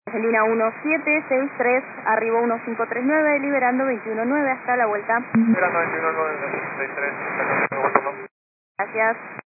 Argentina 1763, arribo 1539, liberando 219 hasta la vuelta. Liberando 219, 63, Gracias.